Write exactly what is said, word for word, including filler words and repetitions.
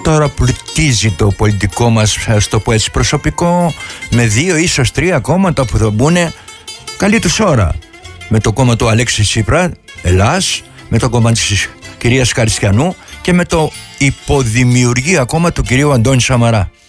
τώρα πλουτίζει το πολιτικό μας, ας το πω έτσι, προσωπικό, με δύο ίσως τρία κόμματα που θα μπουν καλή τους ώρα. Με το κόμμα του Αλέξη Τσίπρα, Ελλάς, με το κόμμα της κυρίας Καριστιανού και με το υποδημιουργία κόμμα του κυρίου Αντώνη Σαμαρά.